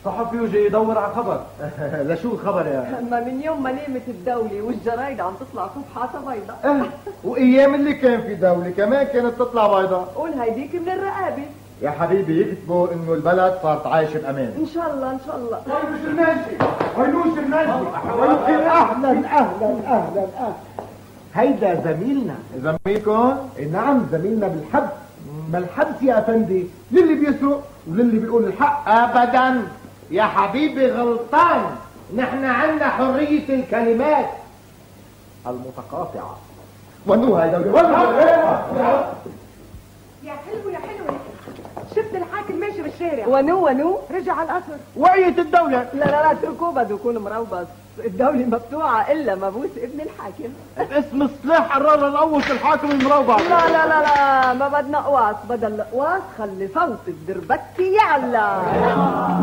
صحفي وجاي يدور على خبر. لشو الخبر يا اما من يوم ما نامت الدولة والجرايد عم تطلع صفحاتها بيضاء. وايام اللي كان في دولة كمان كانت تطلع بيضاء. قول هيديك من الرقابة. يا حبيبي يكتبوا انه البلد صارت عايشة بامان. ان شاء الله ان شاء الله. وينوش الماشي وينوش الماشي. اهلا اهلا اهلا اهلا. هيدا زميلنا. زميلكم؟ نعم زميلنا بالحبس. ما الحبس يا افندي للي بيسرق وللي بيقول الحق. ابدا يا حبيبي غلطان. نحن عندنا حرية الكلمات المتقاطعة. ونو هيدا يا حلو يا حلو، شفت الحاكم ماشي بالشارع. ونو رجع على القصر. وقيت الدولة. لا اتركوه بده يكون مروبص. الدولة مفتوحة الا مبوس ابن الحاكم. اسم السلاح قرر نقوص الحاكم المروبع. لا ما بدنا قواص، بدل القواص خلي صوت الدربكي يعلى.